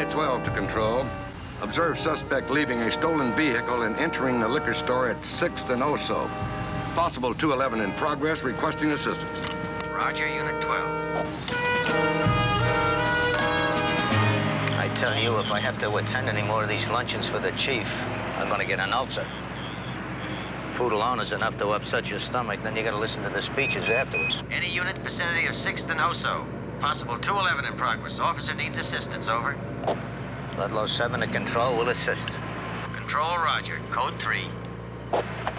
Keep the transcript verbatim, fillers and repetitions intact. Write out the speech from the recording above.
Unit twelve to Control. Observe suspect leaving a stolen vehicle and entering the liquor store at sixth and Oso. Possible two eleven in progress, requesting assistance. Roger, Unit twelve. I tell you, if I have to attend any more of these luncheons for the chief, I'm gonna get an ulcer. Food alone is enough to upset your stomach, then you gotta listen to the speeches afterwards. Any unit vicinity of sixth and Oso. Possible two eleven in progress. Officer needs assistance, over. Ludlow seven to Control will assist. Control, roger. Code three.